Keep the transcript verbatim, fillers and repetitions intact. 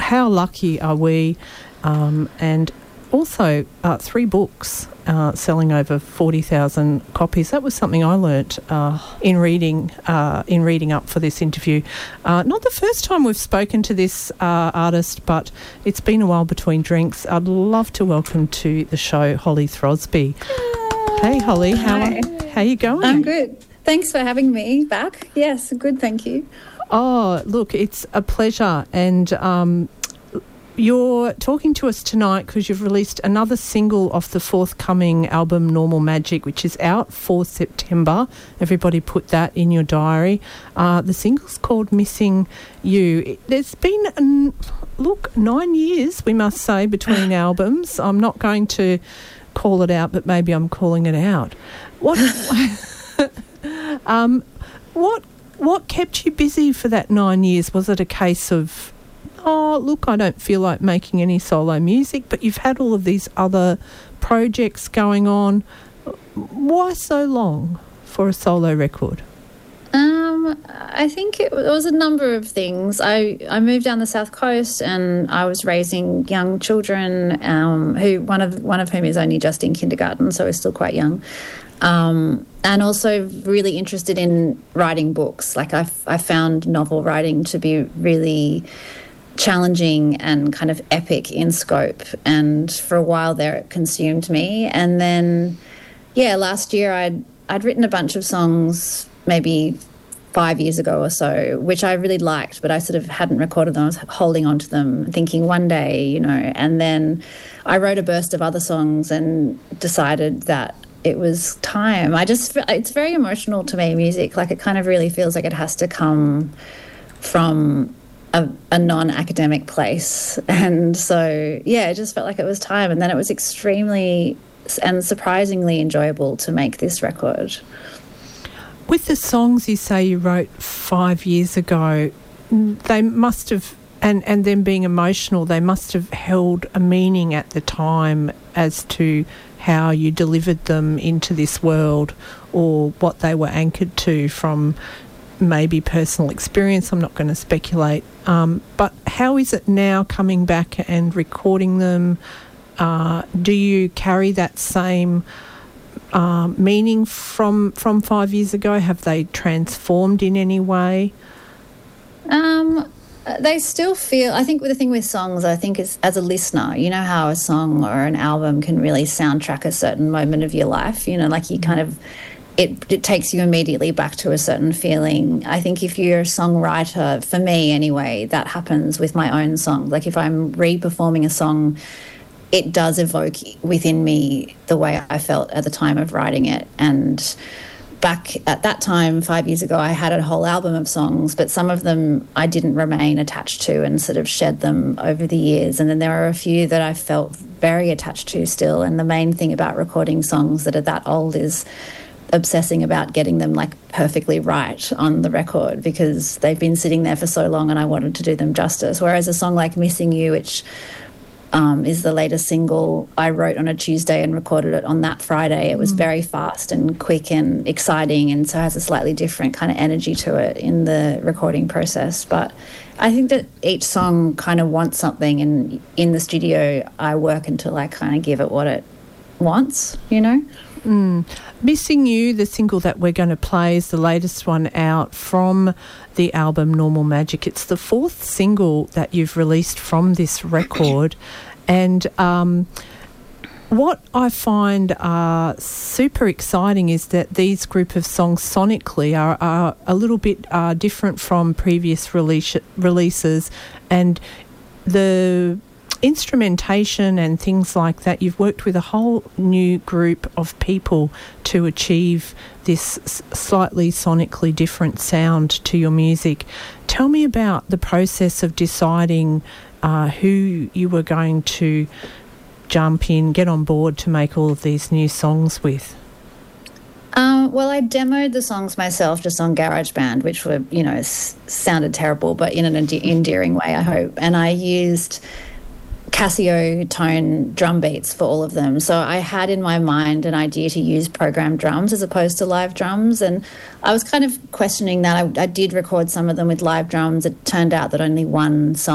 how lucky are we? Um, and also uh, three books uh, selling over forty thousand copies. That was something I learnt uh, in reading uh, in reading up for this interview. Uh, not the first time we've spoken to this uh, artist, but it's been a while between drinks. I'd love to welcome to the show Holly Throsby. Hey Holly, how Hi. are, how are you going? I'm good. Thanks for having me back. Yes, good, thank you. Oh, look, it's a pleasure. And um, you're talking to us tonight because you've released another single off the forthcoming album Normal Magic, which is out for September. Everybody put that in your diary. Uh, the single's called Missing You. It, there's been, um, look, nine years, we must say, between albums. I'm not going to call it out, but maybe I'm calling it out. What... um, what what kept you busy for that nine years? Was it a case of, oh, look, I don't feel like making any solo music, but you've had all of these other projects going on. Why so long for a solo record? Um, I think it was a number of things. I, I moved down the South Coast and I was raising young children, um, who one of one of whom is only just in kindergarten, so is still quite young. Um, and also really interested in writing books. Like I, I found novel writing to be really challenging and kind of epic in scope. And for a while there, it consumed me. And then, yeah, last year I'd I'd written a bunch of songs, maybe five years ago or so, which I really liked, but I sort of hadn't recorded them. I was holding on to them, thinking one day, you know. And then I wrote a burst of other songs and decided that it was time. I just, it's very emotional to me, music. Like it kind of really feels like it has to come from a, a non-academic place. And so, yeah, it just felt like it was time. And then it was extremely and surprisingly enjoyable to make this record. With the songs you say you wrote five years ago, they must have, and, and them being emotional, they must have held a meaning at the time as to how you delivered them into this world or what they were anchored to from maybe personal experience. I'm not going to speculate. Um, but how is it now coming back and recording them? Uh, do you carry that same uh, meaning from from five years ago? Have they transformed in any way? Um. They still feel, I think the thing with songs, I think is as a listener, you know how a song or an album can really soundtrack a certain moment of your life, you know, like you kind of, it, it takes you immediately back to a certain feeling. I think if you're a songwriter, for me anyway, that happens with my own songs. Like if I'm re-performing a song, it does evoke within me the way I felt at the time of writing it. And back at that time, five years ago, I had a whole album of songs, but some of them I didn't remain attached to and sort of shed them over the years. And then there are a few that I felt very attached to still. And the main thing about recording songs that are that old is obsessing about getting them like perfectly right on the record because they've been sitting there for so long and I wanted to do them justice. Whereas a song like Missing You, which Um, is the latest single, I wrote on a Tuesday and recorded it on that Friday. It was mm. very fast and quick and exciting, and so has a slightly different kind of energy to it in the recording process. But I think that each song kind of wants something, and in the studio I work until I kind of give it what it wants, you know? Mm. Missing You, the single that we're going to play, is the latest one out from the album Normal Magic. It's the fourth single that you've released from this record. And um, what I find uh, super exciting is that these group of songs sonically are, are a little bit uh, different from previous release, releases, and the instrumentation and things like that, you've worked with a whole new group of people to achieve this slightly sonically different sound to your music. Tell me about the process of deciding uh, who you were going to jump in, get on board to make all of these new songs with. Um, well, I demoed the songs myself just on GarageBand, which were, you know, s- sounded terrible, but in an ende- endearing way, I hope. And I used Casio tone drum beats for all of them. So I had in my mind an idea to use programmed drums as opposed to live drums. And I was kind of questioning that. I, I did record some of them with live drums. It turned out that only one song